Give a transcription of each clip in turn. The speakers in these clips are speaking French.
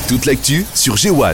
Toute l'actu sur G1.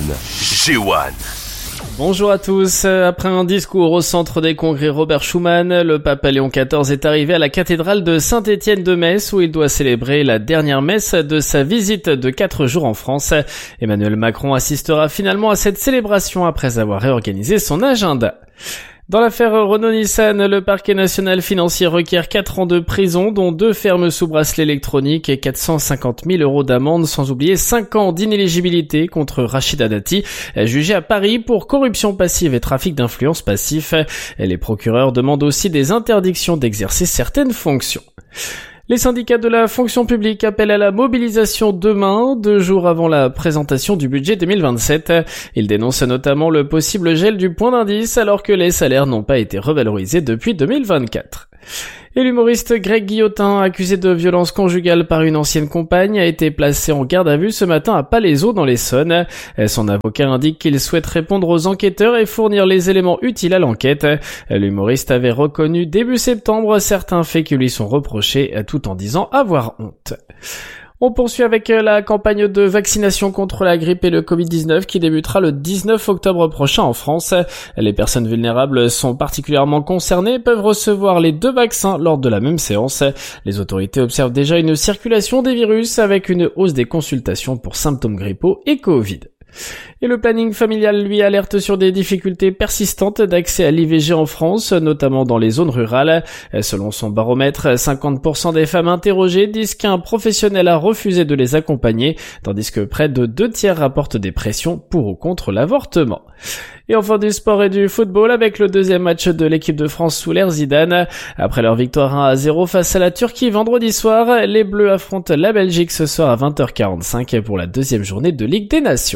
G1. Bonjour à tous. Après un discours au centre des congrès Robert Schuman, le pape Léon XIV est arrivé à la cathédrale de Saint-Étienne de Metz où il doit célébrer la dernière messe de sa visite de 4 jours en France. Emmanuel Macron assistera finalement à cette célébration après avoir réorganisé son agenda. Dans l'affaire Renault-Nissan, le parquet national financier requiert 4 ans de prison, dont 2 fermes sous bracelet électronique et 450 000 € d'amende, sans oublier 5 ans d'inéligibilité contre Rachida Dati, jugé à Paris pour corruption passive et trafic d'influence passif. Les procureurs demandent aussi des interdictions d'exercer certaines fonctions. Les syndicats de la fonction publique appellent à la mobilisation demain, 2 jours avant la présentation du budget 2027. Ils dénoncent notamment le possible gel du point d'indice alors que les salaires n'ont pas été revalorisés depuis 2024. Et l'humoriste Greg Guillotin, accusé de violence conjugale par une ancienne compagne, a été placé en garde à vue ce matin à Palaiseau dans l'Essonne. Son avocat indique qu'il souhaite répondre aux enquêteurs et fournir les éléments utiles à l'enquête. L'humoriste avait reconnu début septembre certains faits qui lui sont reprochés tout en disant avoir honte. On poursuit avec la campagne de vaccination contre la grippe et le Covid-19 qui débutera le 19 octobre prochain en France. Les personnes vulnérables sont particulièrement concernées et peuvent recevoir les 2 vaccins lors de la même séance. Les autorités observent déjà une circulation des virus avec une hausse des consultations pour symptômes grippaux et Covid. Et le planning familial, lui, alerte sur des difficultés persistantes d'accès à l'IVG en France, notamment dans les zones rurales. Selon son baromètre, 50% des femmes interrogées disent qu'un professionnel a refusé de les accompagner, tandis que près de 2/3 rapportent des pressions pour ou contre l'avortement. Et enfin du sport et du football avec le 2e match de l'équipe de France sous l'ère Zidane. Après leur victoire 1-0 face à la Turquie vendredi soir, les Bleus affrontent la Belgique ce soir à 20h45 pour la 2e journée de Ligue des Nations.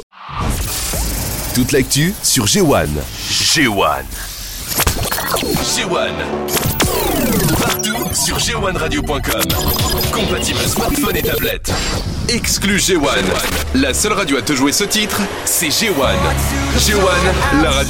Toute l'actu sur G1. G1. G1. Partout sur g1radio.com. Compatible smartphone et tablette. Exclu G1. La seule radio à te jouer ce titre, c'est G1. G1, la radio.